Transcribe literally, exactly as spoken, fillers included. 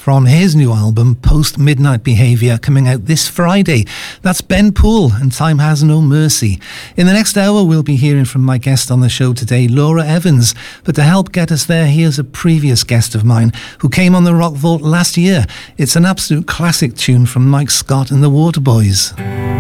from his new album, Post Midnight Behaviour, coming out this Friday. That's Ben Poole and Time Has No Mercy. In the next hour, we'll be hearing from my guest on the show today, Laura Evans. But to help get us there, here's a previous guest of mine who came on the Rock Vault last year. It's an absolute classic tune from Mike Scott and the Waterboys.